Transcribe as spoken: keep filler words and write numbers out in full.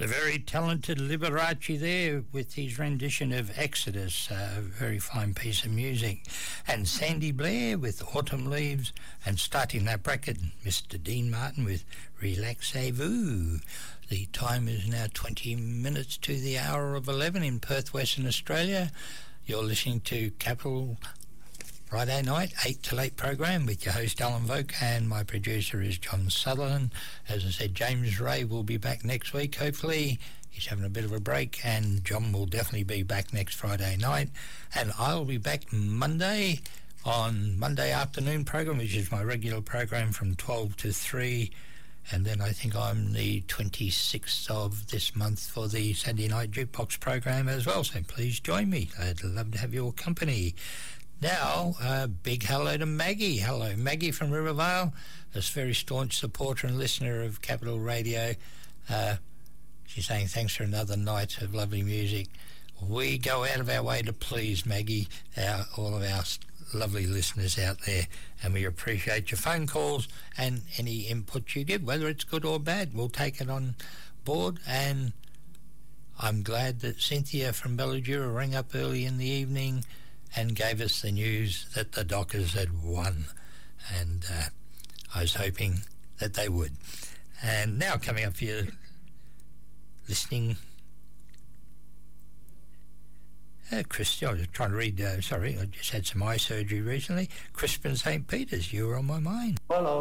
The very talented Liberace there with his rendition of Exodus, a very fine piece of music. And Sandy Blair with Autumn Leaves, and starting that bracket, Mister Dean Martin with Relaxez-vous. The time is now twenty minutes to the hour of eleven in Perth, Western Australia. You're listening to Capital Friday night, eight till eight program with your host Alan Voke, and my producer is John Sutherland. As I said, James Ray will be back next week, hopefully. He's having a bit of a break, and John will definitely be back next Friday night. And I'll be back Monday on Monday afternoon program, which is my regular program from twelve to three. And then I think I'm the twenty-sixth of this month for the Saturday Night Jukebox program as well. So please join me. I'd love to have your company. Now, a uh, big hello to Maggie. Hello, Maggie from Rivervale, a very staunch supporter and listener of Capital Radio. Uh, she's saying thanks for another night of lovely music. We go out of our way to please Maggie, our, all of our lovely listeners out there, and we appreciate your phone calls and any input you give, whether it's good or bad. We'll take it on board, and I'm glad that Cynthia from Belladura rang up early in the evening and gave us the news that the Dockers had won, and uh, I was hoping that they would. And now coming up for you, listening, uh, Chris, I was trying to read, uh, sorry, I just had some eye surgery recently. Crispin Saint Peters, you were on my mind. Hello.